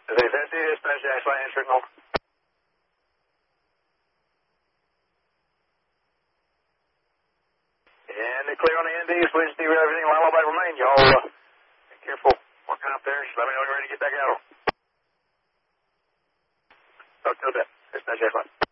That's it, dispatch dash line answering over. And they're clear on the NDs, please do everything line by remain. Y'all be careful working up there. Just let me know when you're ready to get back out. Talk to you a bit. Dispatch dash line.